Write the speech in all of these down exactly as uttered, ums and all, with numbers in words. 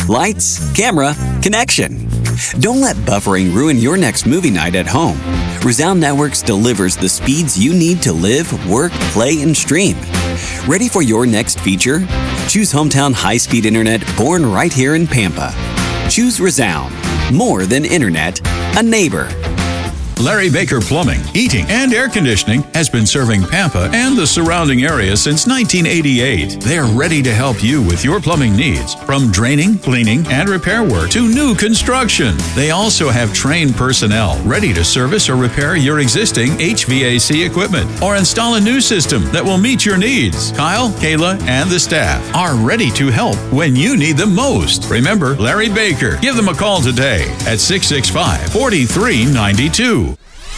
Lights, camera, connection. Don't let buffering ruin your next movie night at home. Resound Networks delivers the speeds you need to live, work, play, and stream. Ready for your next feature? Choose hometown high-speed internet born right here in Pampa. Choose Resound. More than internet, a neighbor. Larry Baker Plumbing, Heating, and Air Conditioning has been serving Pampa and the surrounding area since nineteen eighty-eight. They're ready to help you with your plumbing needs, from draining, cleaning, and repair work to new construction. They also have trained personnel ready to service or repair your existing H V A C equipment or install a new system that will meet your needs. Kyle, Kayla, and the staff are ready to help when you need them most. Remember Larry Baker. Give them a call today at six six five, four three nine two.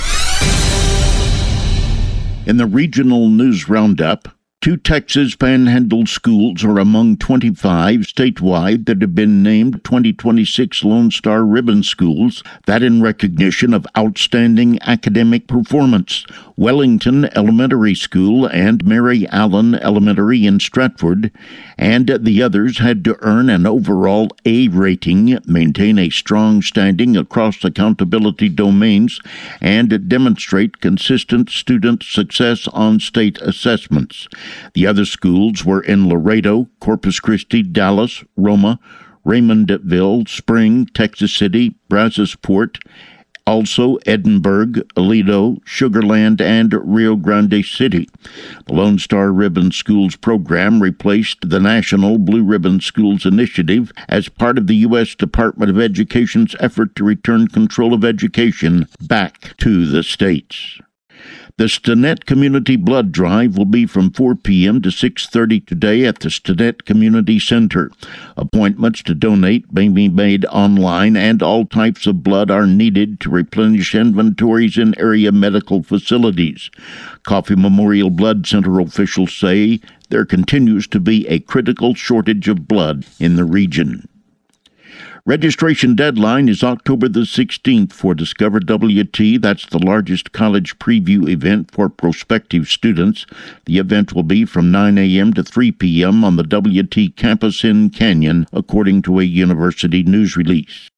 In the regional news roundup, two Texas Panhandle schools are among twenty-five statewide that have been named twenty twenty-six Lone Star Ribbon Schools, that in recognition of outstanding academic performance. Wellington Elementary School and Mary Allen Elementary in Stratford, and the others had to earn an overall A rating, maintain a strong standing across accountability domains, and demonstrate consistent student success on state assessments. The other schools were in Laredo, Corpus Christi, Dallas, Roma, Raymondville, Spring, Texas City, Brazosport, also Edinburgh, Aledo, Sugar Land, and Rio Grande City. The Lone Star Ribbon Schools program replaced the National Blue Ribbon Schools Initiative as part of the U S Department of Education's effort to return control of education back to the states. The Stinnett Community Blood Drive will be from four p.m. to six thirty today at the Stinnett Community Center. Appointments to donate may be made online, and all types of blood are needed to replenish inventories in area medical facilities. Coffee Memorial Blood Center officials say there continues to be a critical shortage of blood in the region. Registration deadline is October the sixteenth for Discover W T. That's the largest college preview event for prospective students. The event will be from nine a.m. to three p.m. on the W T campus in Canyon, according to a university news release.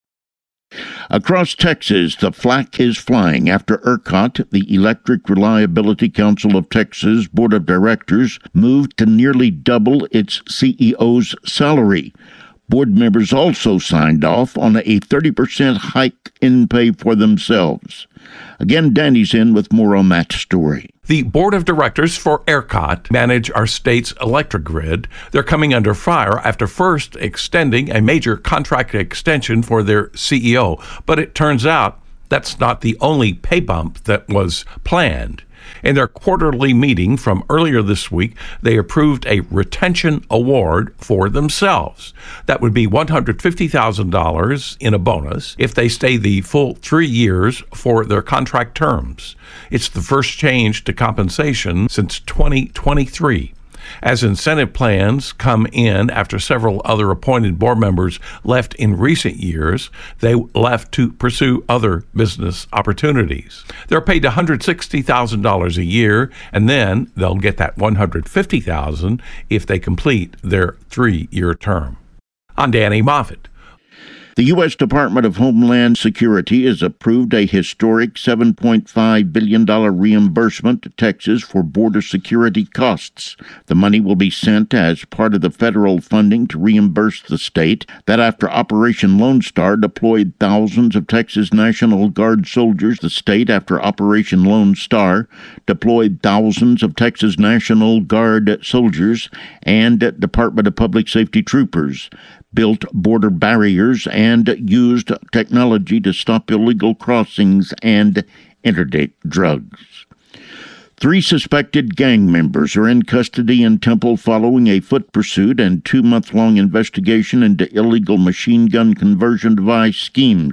Across Texas, the flag is flying after ERCOT, the Electric Reliability Council of Texas Board of Directors, moved to nearly double its C E O's salary. Board members also signed off on a thirty percent hike in pay for themselves. Again, Danny's in with more on that story. The board of directors for ERCOT manage our state's electric grid. They're coming under fire after first extending a major contract extension for their C E O. But it turns out that's not the only pay bump that was planned. In their quarterly meeting from earlier this week, they approved a retention award for themselves. That would be one hundred fifty thousand dollars in a bonus if they stay the full three years for their contract terms. It's the first change to compensation since twenty twenty-three. As incentive plans come in after several other appointed board members left in recent years, they left to pursue other business opportunities. They're paid one hundred sixty thousand dollars a year, and then they'll get that one hundred fifty thousand dollars if they complete their three-year term. I'm Danny Moffett. The U S Department of Homeland Security has approved a historic seven point five billion dollars reimbursement to Texas for border security costs. The money will be sent as part of the federal funding to reimburse the state that after Operation Lone Star deployed thousands of Texas National Guard soldiers, the state after Operation Lone Star deployed thousands of Texas National Guard soldiers and Department of Public Safety troopers, built border barriers, and used technology to stop illegal crossings and interdict drugs. Three suspected gang members are in custody in Temple following a foot pursuit and two-month-long investigation into illegal machine gun conversion device schemes.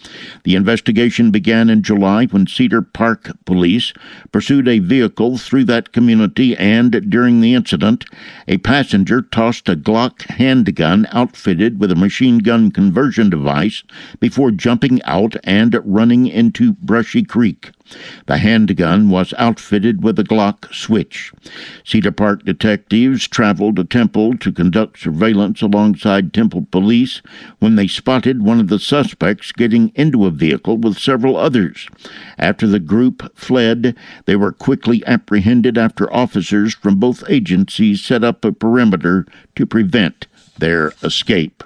The investigation began in July when Cedar Park police pursued a vehicle through that community, and during the incident, a passenger tossed a Glock handgun outfitted with a machine gun conversion device before jumping out and running into Brushy Creek. The handgun was outfitted with a Glock switch. Cedar Park detectives traveled to Temple to conduct surveillance alongside Temple police when they spotted one of the suspects getting into a vehicle with several others. After the group fled, they were quickly apprehended after officers from both agencies set up a perimeter to prevent their escape.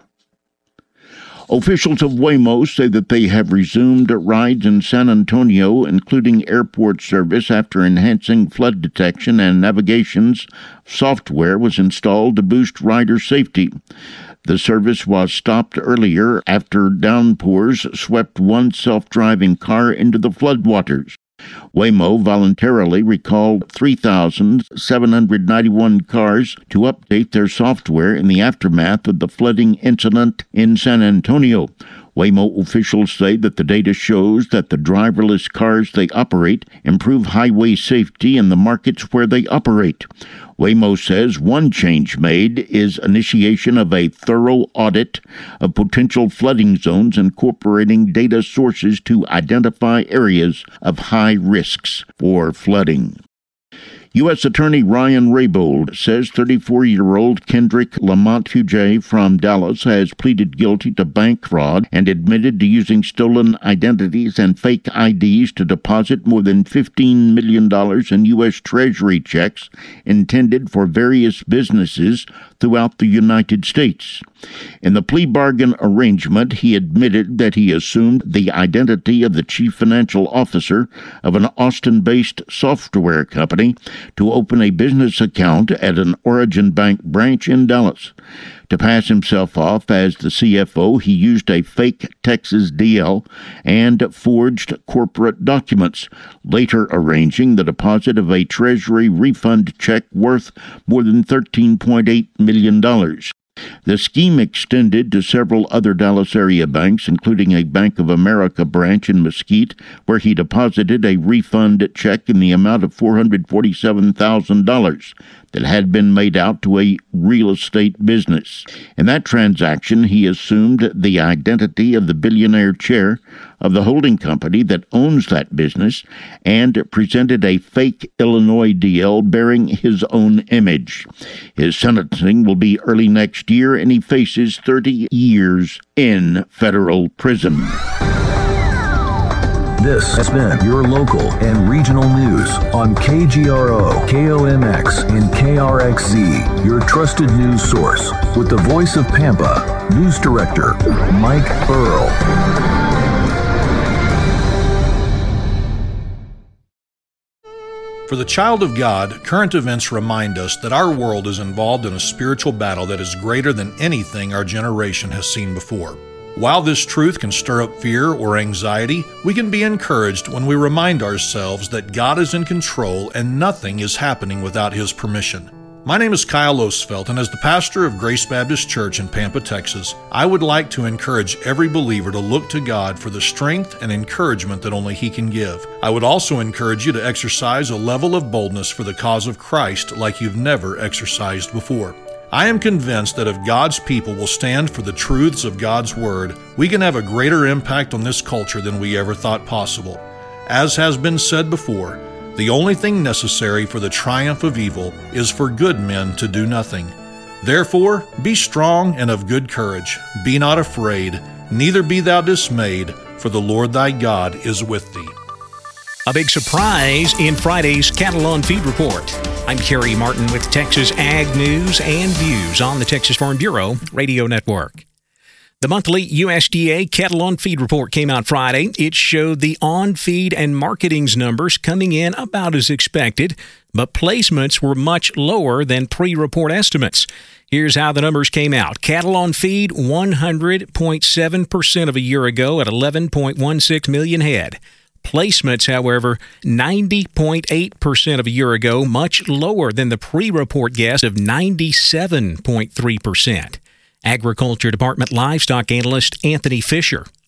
Officials of Waymo say that they have resumed rides in San Antonio, including airport service, after enhancing flood detection and navigation's software was installed to boost rider safety. The service was stopped earlier after downpours swept one self-driving car into the floodwaters. Waymo voluntarily recalled three thousand seven hundred ninety-one cars to update their software in the aftermath of the flooding incident in San Antonio. Waymo officials say that the data shows that the driverless cars they operate improve highway safety in the markets where they operate. Waymo says one change made is initiation of a thorough audit of potential flooding zones, incorporating data sources to identify areas of high risks for flooding. U S Attorney Ryan Raybould says thirty-four-year-old Kendrick Lamont Huget from Dallas has pleaded guilty to bank fraud and admitted to using stolen identities and fake I Ds to deposit more than fifteen million dollars in U S Treasury checks intended for various businesses throughout the United States. In the plea bargain arrangement, he admitted that he assumed the identity of the chief financial officer of an Austin-based software company to open a business account at an Origin Bank branch in Dallas. To pass himself off as the C F O, he used a fake Texas D L and forged corporate documents, later arranging the deposit of a Treasury refund check worth more than thirteen point eight million dollars. The scheme extended to several other Dallas area banks, including a Bank of America branch in Mesquite, where he deposited a refund check in the amount of four hundred forty-seven thousand dollars that had been made out to a real estate business. In that transaction, he assumed the identity of the billionaire chair of the holding company that owns that business and presented a fake Illinois D L bearing his own image. His sentencing will be early next year, and he faces thirty years in federal prison. This has been your local and regional news on K G R O, K O M X, and K R X Z, your trusted news source. With the voice of Pampa, News Director Mike Earl. For the child of God, current events remind us that our world is involved in a spiritual battle that is greater than anything our generation has seen before. While this truth can stir up fear or anxiety, we can be encouraged when we remind ourselves that God is in control and nothing is happening without His permission. My name is Kyle Osfeld, and as the pastor of Grace Baptist Church in Pampa, Texas, I would like to encourage every believer to look to God for the strength and encouragement that only He can give. I would also encourage you to exercise a level of boldness for the cause of Christ like you've never exercised before. I am convinced that if God's people will stand for the truths of God's Word, we can have a greater impact on this culture than we ever thought possible. As has been said before, the only thing necessary for the triumph of evil is for good men to do nothing. Therefore, be strong and of good courage. Be not afraid, neither be thou dismayed, for the Lord thy God is with thee. A big surprise in Friday's Cattle on Feed Report. I'm Kerry Martin with Texas Ag News and Views on the Texas Farm Bureau Radio Network. The monthly U S D A Cattle on Feed report came out Friday. It showed the on-feed and marketings numbers coming in about as expected, but placements were much lower than pre-report estimates. Here's how the numbers came out. Cattle on feed, one hundred point seven percent of a year ago at eleven point one six million head. Placements, however, ninety point eight percent of a year ago, much lower than the pre-report guess of ninety-seven point three percent. Agriculture Department livestock analyst Anthony Fisher.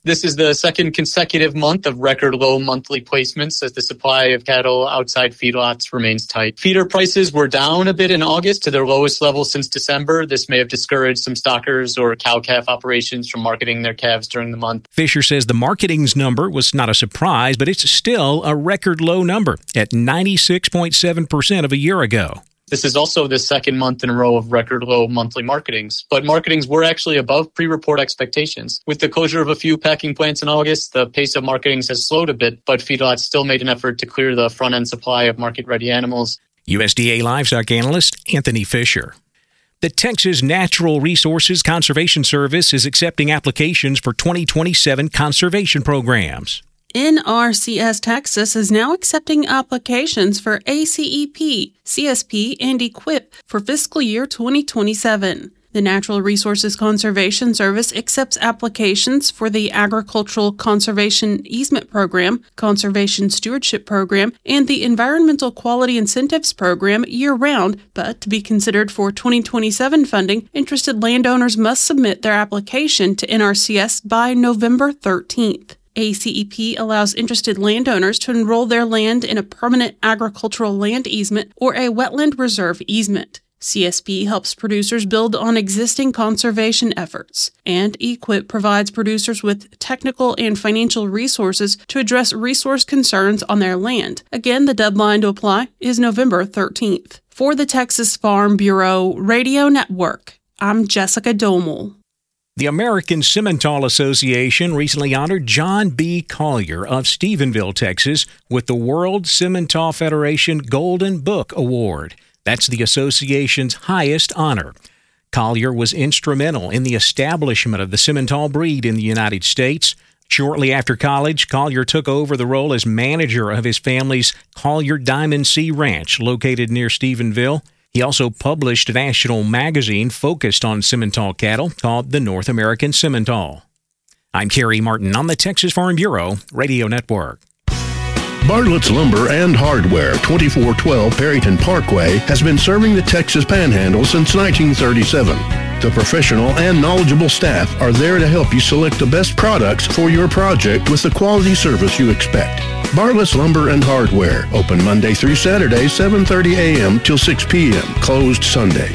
This is the second consecutive month of record low monthly placements as the supply of cattle outside feedlots remains tight. Feeder prices were down a bit in August to their lowest level since December. This may have discouraged some stockers or cow-calf operations from marketing their calves during the month. Fisher says the marketing's number was not a surprise, but it's still a record low number at ninety-six point seven percent of a year ago. This is also the second month in a row of record low monthly marketings, but marketings were actually above pre-report expectations. With the closure of a few packing plants in August, the pace of marketings has slowed a bit, but feedlots still made an effort to clear the front-end supply of market-ready animals. U S D A livestock analyst Anthony Fisher. The Texas Natural Resources Conservation Service is accepting applications for twenty twenty-seven conservation programs. N R C S Texas is now accepting applications for A C E P, C S P, and EQIP for fiscal year twenty twenty-seven. The Natural Resources Conservation Service accepts applications for the Agricultural Conservation Easement Program, Conservation Stewardship Program, and the Environmental Quality Incentives Program year-round, but to be considered for twenty twenty-seven funding, interested landowners must submit their application to N R C S by November thirteenth. A C E P allows interested landowners to enroll their land in a permanent agricultural land easement or a wetland reserve easement. C S P helps producers build on existing conservation efforts, and EQIP provides producers with technical and financial resources to address resource concerns on their land. Again, the deadline to apply is November thirteenth. For the Texas Farm Bureau Radio Network, I'm Jessica Domel. The American Simmental Association recently honored John B. Collier of Stephenville, Texas, with the World Simmental Federation Golden Book Award. That's the association's highest honor. Collier was instrumental in the establishment of the Simmental breed in the United States. Shortly after college, Collier took over the role as manager of his family's Collier Diamond C Ranch, located near Stephenville. He also published a national magazine focused on Simmental cattle called the North American Simmental. I'm Kerry Martin on the Texas Farm Bureau Radio Network. Bartlett's Lumber and Hardware, twenty-four twelve Perryton Parkway, has been serving the Texas Panhandle since nineteen thirty-seven. The professional and knowledgeable staff are there to help you select the best products for your project with the quality service you expect. Bartlett's Lumber and Hardware, open Monday through Saturday, seven thirty a.m. till six p.m., closed Sunday.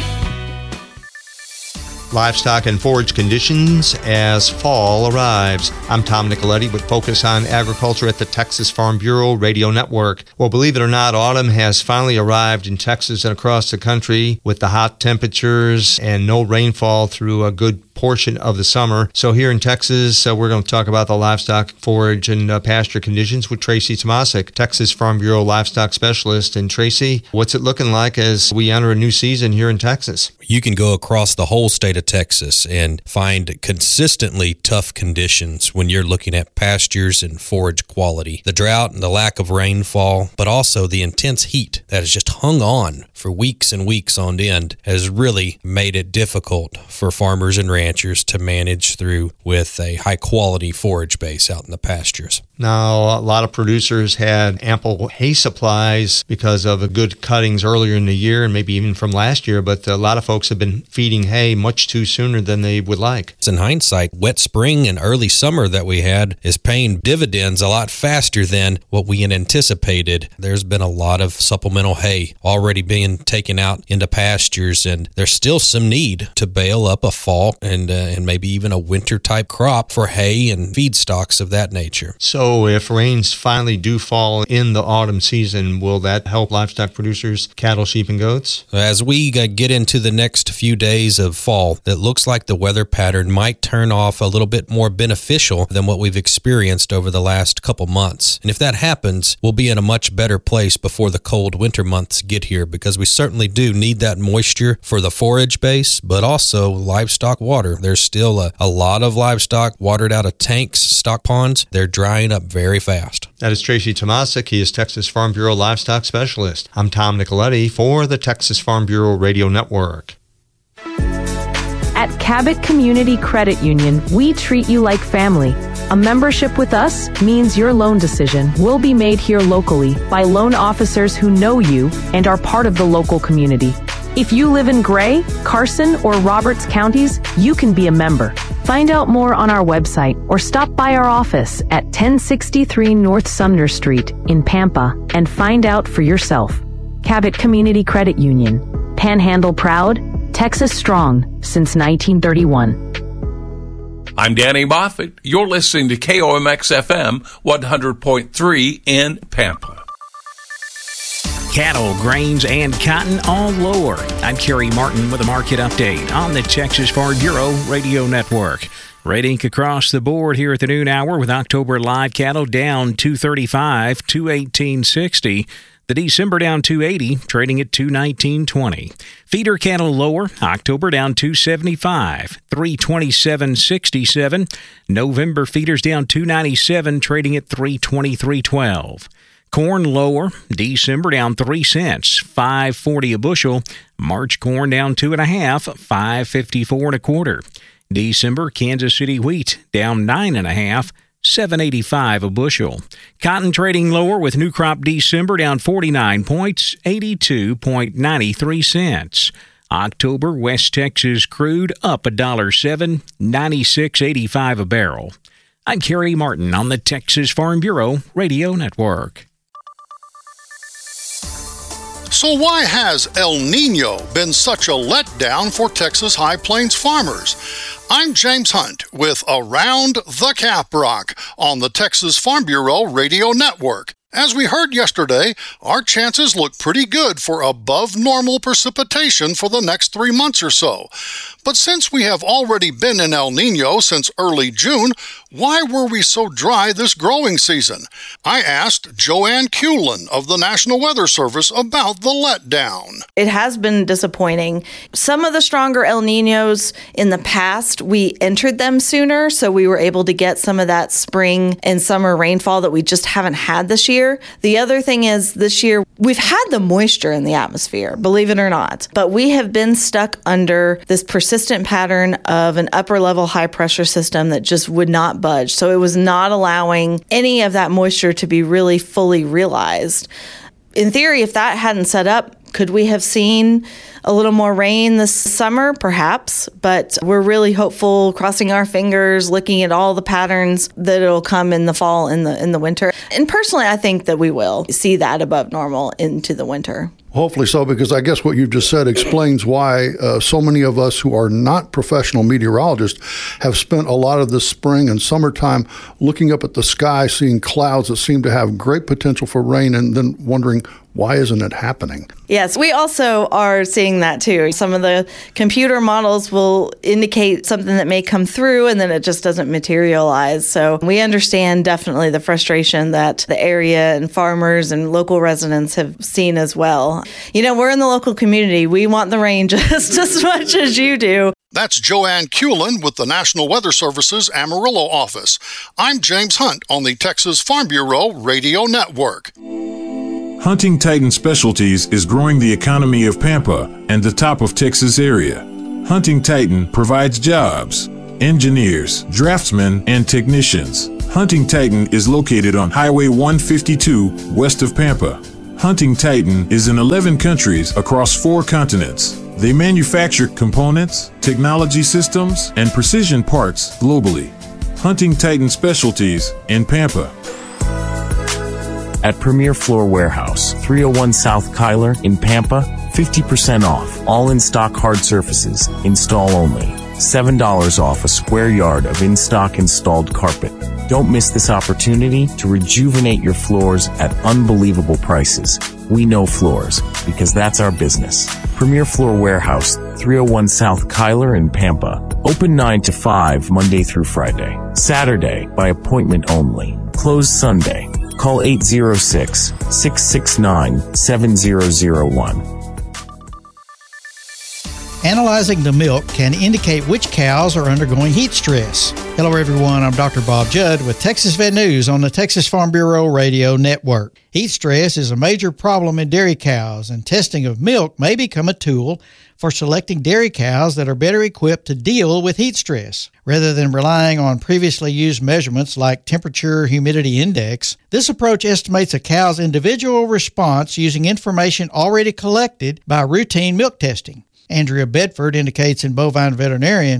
Livestock and forage conditions as fall arrives. I'm Tom Nicoletti with Focus on Agriculture at the Texas Farm Bureau Radio Network. Well, believe it or not, autumn has finally arrived in Texas and across the country with the hot temperatures and no rainfall through a good portion of the summer. So here in Texas, uh, we're going to talk about the livestock, forage, and uh, pasture conditions with Tracy Tomasic, Texas Farm Bureau livestock specialist. And Tracy, what's it looking like as we enter a new season here in Texas? You can go across the whole state of Texas and find consistently tough conditions when you're looking at pastures and forage quality. The drought and the lack of rainfall, but also the intense heat that has just hung on for weeks and weeks on end has really made it difficult for farmers and ranchers to manage through with a high quality forage base out in the pastures. Now, a lot of producers had ample hay supplies because of the good cuttings earlier in the year and maybe even from last year, but a lot of folks have been feeding hay much too sooner than they would like. In hindsight, wet spring and early summer that we had is paying dividends a lot faster than what we had anticipated. There's been a lot of supplemental hay already being taken out into pastures, and there's still some need to bale up a fall and uh, and maybe even a winter type crop for hay and feedstocks of that nature. So if rains finally do fall in the autumn season, will that help livestock producers, cattle, sheep, and goats? As we get into the next few days of fall, it looks like the weather pattern might turn off a little bit more beneficial than what we've experienced over the last couple months. And if that happens, we'll be in a much better place before the cold winter months get here, because we certainly do need that moisture for the forage base, but also livestock water. There's still a, a lot of livestock watered out of tanks, stock ponds. They're drying up very fast. That is Tracy Tomasic. He is Texas Farm Bureau livestock specialist. I'm Tom Nicoletti for the Texas Farm Bureau Radio Network. At Cabot Community Credit Union, we treat you like family. A membership with us means your loan decision will be made here locally by loan officers who know you and are part of the local community. If you live in Gray, Carson, or Roberts counties, you can be a member. Find out more on our website or stop by our office at ten sixty-three North Sumner Street in Pampa and find out for yourself. Cabot Community Credit Union. Panhandle proud, Texas strong since nineteen thirty-one. I'm Danny Moffett. You're listening to K O M X F M one hundred point three in Pampa. Cattle, grains, and cotton all lower. I'm Kerry Martin with a market update on the Texas Farm Bureau Radio Network. Red ink across the board here at the noon hour with October live cattle down two thirty-five, two eighteen sixty. The December down two eighty, trading at two nineteen twenty. Feeder cattle lower, October down two seventy-five, three twenty-seven sixty-seven. November feeders down two ninety-seven, trading at three twenty-three twelve. Corn lower, December down three cents, five forty a bushel. March corn down two and a half, five fifty-four and a quarter. December Kansas City wheat down nine and a half, seven eighty-five a bushel. Cotton trading lower with new crop December down forty-nine points, eighty-two ninety-three cents. October West Texas crude up a dollar seven, ninety-six eighty-five a barrel. I'm Kerry Martin on the Texas Farm Bureau Radio Network. So why has El Niño been such a letdown for Texas High Plains farmers? I'm James Hunt with Around the Caprock on the Texas Farm Bureau Radio Network. As we heard yesterday, our chances look pretty good for above normal precipitation for the next three months or so. But since we have already been in El Niño since early June, why were we so dry this growing season? I asked Joanne Cullen of the National Weather Service about the letdown. It has been disappointing. Some of the stronger El Niños in the past, we entered them sooner, so we were able to get some of that spring and summer rainfall that we just haven't had this year. The other thing is this year, we've had the moisture in the atmosphere, believe it or not, but we have been stuck under this persistent pattern of an upper level high pressure system that just would not budge. So it was not allowing any of that moisture to be really fully realized. In theory, if that hadn't set up, could we have seen a little more rain this summer? Perhaps, but we're really hopeful, crossing our fingers, looking at all the patterns that it'll come in the fall and the in the winter. And personally, I think that we will see that above normal into the winter. Hopefully so, because I guess what you've just said explains why uh, so many of us who are not professional meteorologists have spent a lot of this spring and summertime looking up at the sky, seeing clouds that seem to have great potential for rain, and then wondering, why isn't it happening? Yes, we also are seeing that too. Some of the computer models will indicate something that may come through and then it just doesn't materialize. So we understand definitely the frustration that the area and farmers and local residents have seen as well. You know, we're in the local community. We want the rain just as much as you do. That's Joanne Cullen with the National Weather Service's Amarillo office. I'm James Hunt on the Texas Farm Bureau Radio Network. Hunting Titan Specialties is growing the economy of Pampa and the top of Texas area. Hunting Titan provides jobs, engineers, draftsmen, and technicians. Hunting Titan is located on Highway one fifty-two west of Pampa. Hunting Titan is in eleven countries across four continents. They manufacture components, technology systems, and precision parts globally. Hunting Titan Specialties in Pampa. At Premier Floor Warehouse, three oh one South Kyler in Pampa, fifty percent off. All in-stock hard surfaces, install only. seven dollars off a square yard of in-stock installed carpet. Don't miss this opportunity to rejuvenate your floors at unbelievable prices. We know floors, because that's our business. Premier Floor Warehouse, three oh one South Kyler in Pampa. Open nine to five, Monday through Friday. Saturday, by appointment only. Closed Sunday. Call eight oh six, six six nine, seven zero zero one. Analyzing the milk can indicate which cows are undergoing heat stress. Hello everyone, I'm Doctor Bob Judd with Texas Vet News on the Texas Farm Bureau Radio Network. Heat stress is a major problem in dairy cows, and testing of milk may become a tool for selecting dairy cows that are better equipped to deal with heat stress. Rather than relying on previously used measurements like temperature humidity index, this approach estimates a cow's individual response using information already collected by routine milk testing. Andrea Bedford indicates in Bovine Veterinarian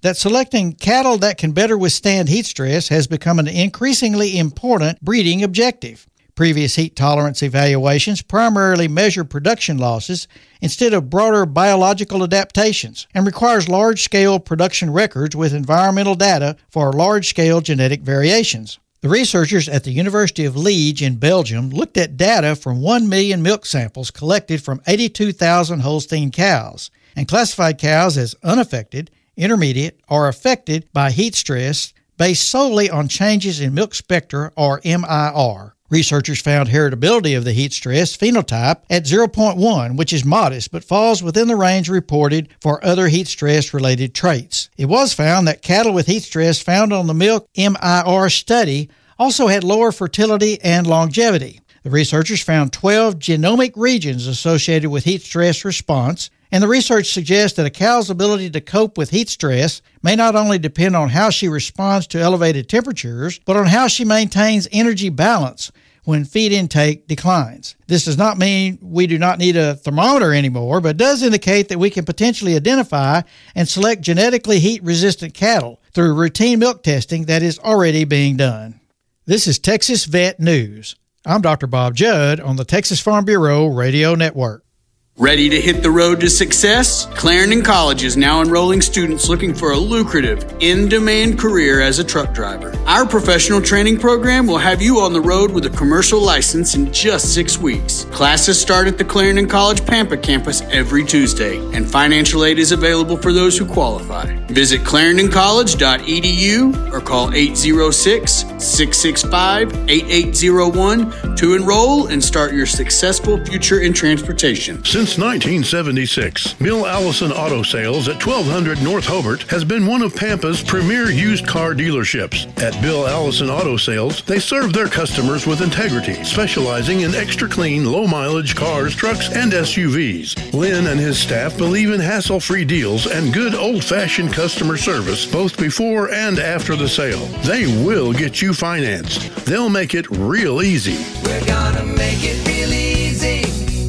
that selecting cattle that can better withstand heat stress has become an increasingly important breeding objective. Previous heat tolerance evaluations primarily measure production losses instead of broader biological adaptations and requires large-scale production records with environmental data for large-scale genetic variations. The researchers at the University of Liege in Belgium looked at data from one million milk samples collected from eighty-two thousand Holstein cows and classified cows as unaffected, intermediate, or affected by heat stress based solely on changes in milk spectra, or M I R. Researchers found heritability of the heat stress phenotype at zero point one, which is modest but falls within the range reported for other heat stress-related traits. It was found that cattle with heat stress found on the milk M I R study also had lower fertility and longevity. The researchers found twelve genomic regions associated with heat stress response, and the research suggests that a cow's ability to cope with heat stress may not only depend on how she responds to elevated temperatures, but on how she maintains energy balance when feed intake declines. This does not mean we do not need a thermometer anymore, but does indicate that we can potentially identify and select genetically heat-resistant cattle through routine milk testing that is already being done. This is Texas Vet News. I'm Doctor Bob Judd on the Texas Farm Bureau Radio Network. Ready to hit the road to success? Clarendon College is now enrolling students looking for a lucrative, in-demand career as a truck driver. Our professional training program will have you on the road with a commercial license in just six weeks. Classes start at the Clarendon College Pampa campus every Tuesday, and financial aid is available for those who qualify. Visit clarendon college dot e d u or call eight zero six, six six five, eight eight zero one to enroll and start your successful future in transportation. Since nineteen seventy-six, Bill Allison Auto Sales at twelve hundred North Hobart has been one of Pampa's premier used car dealerships. At Bill Allison Auto Sales, they serve their customers with integrity, specializing in extra clean, low-mileage cars, trucks, and S U Vs. Lynn and his staff believe in hassle-free deals and good old-fashioned customer service both before and after the sale. They will get you financed. They'll make it real easy. We're gonna make it real easy.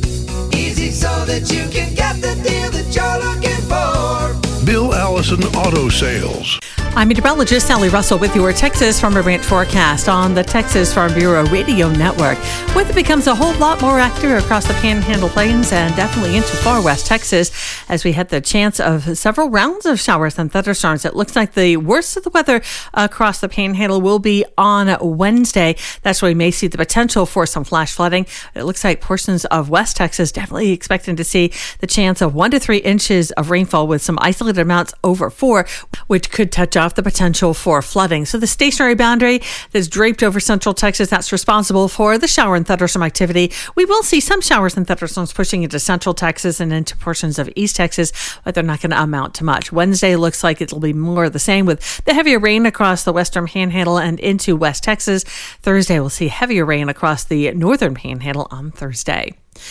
So that you can get the deal that you're looking for. Bill Allison Auto Sales. I'm meteorologist Sally Russell with your Texas Farm and Ranch forecast on the Texas Farm Bureau Radio Network. Weather becomes a whole lot more active across the Panhandle Plains and definitely into far west Texas as we had the chance of several rounds of showers and thunderstorms. It looks like the worst of the weather across the Panhandle will be on Wednesday. That's where we may see the potential for some flash flooding. It looks like portions of West Texas definitely expecting to see the chance of one to three inches of rainfall with some isolated amounts over four, which could touch off the potential for flooding. So the stationary boundary that's draped over central Texas, that's responsible for the shower and thunderstorm activity. We will see some showers and thunderstorms pushing into central Texas and into portions of East Texas, but they're not going to amount to much. Wednesday looks like it'll be more of the same with the heavier rain across the western Panhandle and into West Texas. Thursday we'll see heavier rain across the northern Panhandle on Thursday.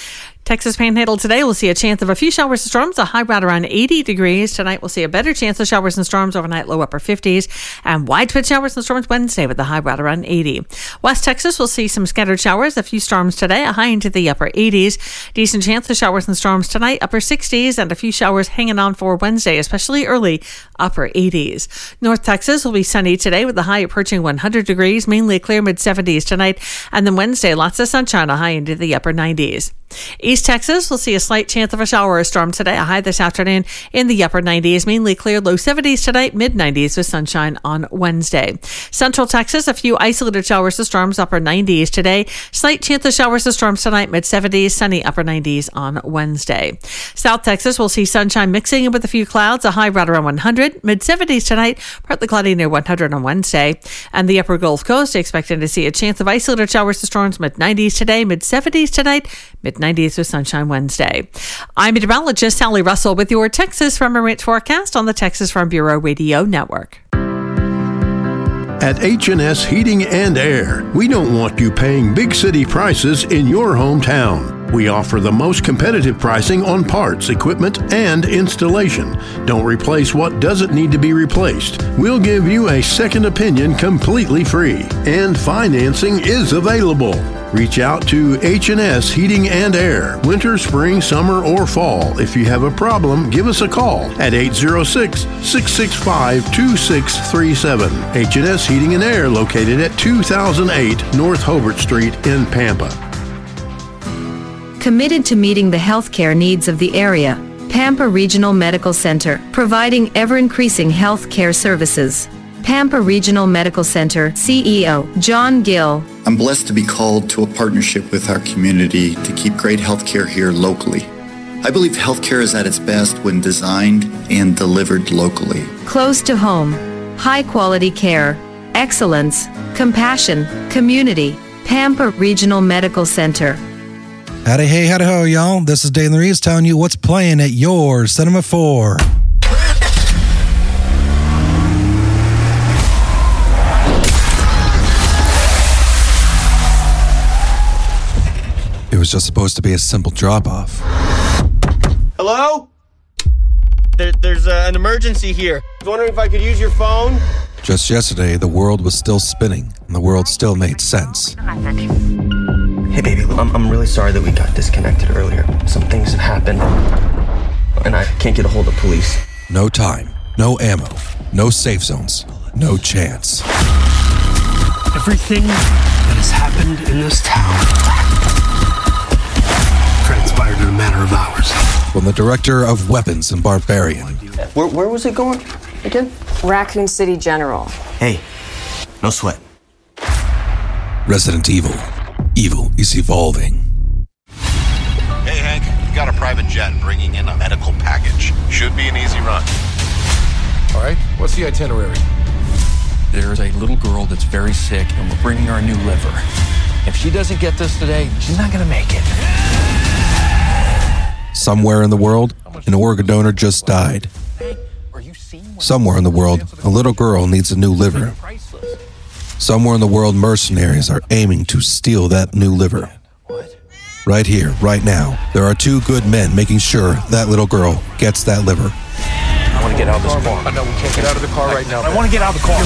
Texas Panhandle today, we'll see a chance of a few showers and storms, a high right around eighty degrees. Tonight, we'll see a better chance of showers and storms overnight, low upper fifties, and widespread showers and storms Wednesday with a high right around eighty. West Texas, we'll see some scattered showers, a few storms today, a high into the upper eighties. Decent chance of showers and storms tonight, upper sixties, and a few showers hanging on for Wednesday, especially early, upper eighties. North Texas will be sunny today with the high approaching one hundred degrees, mainly clear mid seventies tonight, and then Wednesday, lots of sunshine, a high into the upper nineties. East Texas will see a slight chance of a shower or storm today, a high this afternoon in the upper nineties, mainly clear, low seventies tonight, mid nineties with sunshine on Wednesday. Central Texas, a few isolated showers or storms, upper nineties today, slight chance of showers or storms tonight, mid seventies, sunny upper nineties on Wednesday. South Texas will see sunshine mixing in with a few clouds, a high right around one hundred, mid seventies tonight, partly cloudy near one hundred on Wednesday. And the upper Gulf Coast, expecting to see a chance of isolated showers or storms, mid nineties today, mid seventies tonight, mid nineties with sunshine Wednesday. I'm meteorologist Sally Russell with your Texas Farm and Ranch forecast on the Texas Farm Bureau Radio Network. At H and S Heating and Air, we don't want you paying big city prices in your hometown. We offer the most competitive pricing on parts, equipment, and installation. Don't replace what doesn't need to be replaced. We'll give you a second opinion completely free. And financing is available. Reach out to H and S Heating and Air, winter, spring, summer, or fall. If you have a problem, give us a call at eight zero six, six six five, two six three seven. H and S Heating and Air, located at two thousand eight North Hobart Street in Pampa. Committed to meeting the healthcare needs of the area, Pampa Regional Medical Center, providing ever-increasing healthcare services. Pampa Regional Medical Center C E O John Gill. I'm blessed to be called to a partnership with our community to keep great healthcare here locally. I believe healthcare is at its best when designed and delivered locally. Close to home, high-quality care, excellence, compassion, community. Pampa Regional Medical Center. Howdy, hey, howdy, ho, y'all. This is Dane Reeves telling you what's playing at your Cinema four. It was just supposed to be a simple drop-off. Hello? There, there's uh, an emergency here. I was wondering if I could use your phone? Just yesterday, the world was still spinning, and the world still made sense. Hey, baby, I'm, I'm really sorry that we got disconnected earlier. Some things have happened, and I can't get a hold of police. No time, no ammo, no safe zones, no chance. Everything that has happened in this town transpired in a matter of hours. From the director of Weapons and Barbarian. Where, where was it going again? Raccoon City General. Hey, no sweat. Resident Evil. Evil is evolving. Hey, Hank, we got a private jet bringing in a medical package. Should be an easy run. All right, what's the itinerary? There's a little girl that's very sick, and we're bringing her a new liver. If she doesn't get this today, she's not gonna make it. Somewhere in the world, an organ donor just died. Somewhere in the world, a little girl needs a new liver. Somewhere in the world, mercenaries are aiming to steal that new liver. Right here, right now, there are two good men making sure that little girl gets that liver. I want to get out of this car. I know we can't get out of the car right now. I want to get out of the car.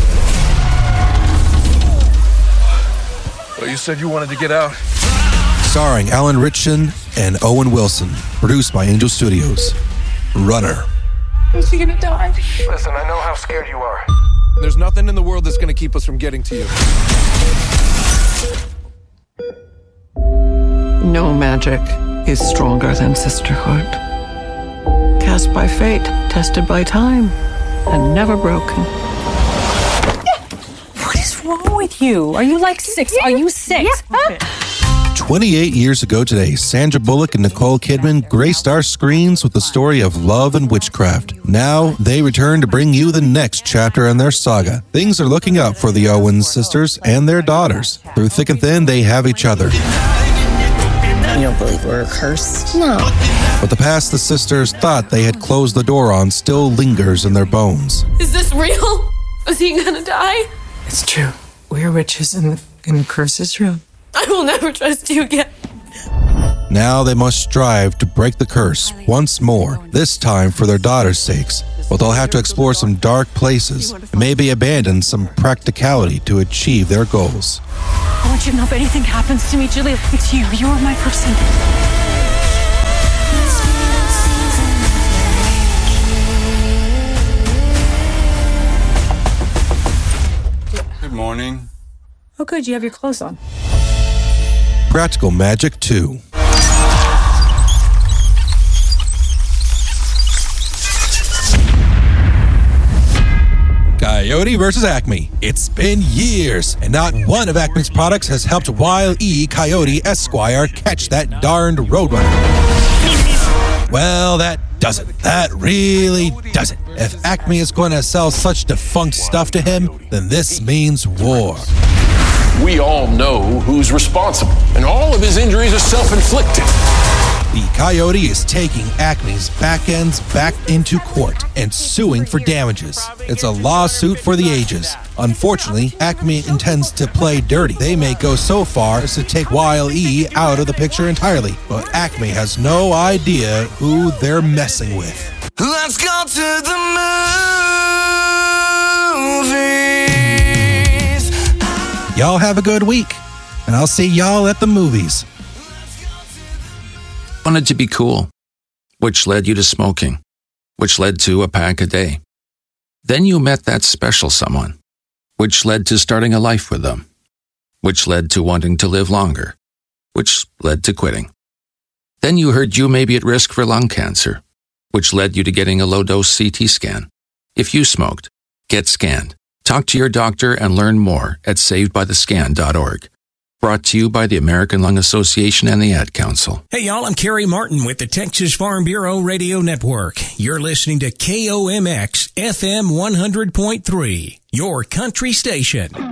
Well, you said you wanted to get out. Starring Alan Ritchson and Owen Wilson. Produced by Angel Studios. Runner. Is he gonna die? Listen, I know how scared you are. There's nothing in the world that's going to keep us from getting to you. No magic is stronger than sisterhood. Cast by fate, tested by time, and never broken. What is wrong with you? Are you like six? Are you six? Yeah. twenty-eight years ago today, Sandra Bullock and Nicole Kidman graced our screens with the story of love and witchcraft. Now, they return to bring you the next chapter in their saga. Things are looking up for the Owens sisters and their daughters. Through thick and thin, they have each other. You don't believe we're cursed? No. But the past the sisters thought they had closed the door on still lingers in their bones. Is this real? Is he gonna die? It's true. We're witches and the, and the curse is real. I will never trust you again. Now they must strive to break the curse once more, this time for their daughters' sakes. But they'll have to explore some dark places and maybe abandon some practicality to achieve their goals. I want you to know if anything happens to me, Julia, it's you. You're my person. Good morning. Oh, good. You have your clothes on. Practical Magic two. Coyote versus Acme. It's been years, and not one of Acme's products has helped Wile E. Coyote Esquire catch that darned roadrunner. Well, that doesn't. That really doesn't. If Acme is going to sell such defunct stuff to him, then this means war. We all know who's responsible, and all of his injuries are self-inflicted. The Coyote is taking Acme's back ends back into court and suing for damages. It's a lawsuit for the ages. Unfortunately, Acme intends to play dirty. They may go so far as to take Wile E out of the picture entirely, but Acme has no idea who they're messing with. Let's go to the movies. Y'all have a good week, and I'll see y'all at the movies. Wanted to be cool, which led you to smoking, which led to a pack a day. Then you met that special someone, which led to starting a life with them, which led to wanting to live longer, which led to quitting. Then you heard you may be at risk for lung cancer, which led you to getting a low-dose C T scan. If you smoked, get scanned. Talk to your doctor and learn more at saved by the scan dot org. Brought to you by the American Lung Association and the Ad Council. Hey, y'all, I'm Kerry Martin with the Texas Farm Bureau Radio Network. You're listening to K O M X F M one hundred point three, your country station.